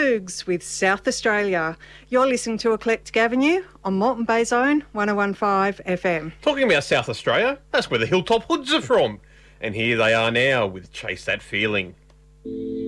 Boogs with South Australia. You're listening to Eclectic Avenue on Moreton Bay's own 101.5 FM. Talking about South Australia, that's where the Hilltop Hoods are from. And here they are now with Chase That Feeling.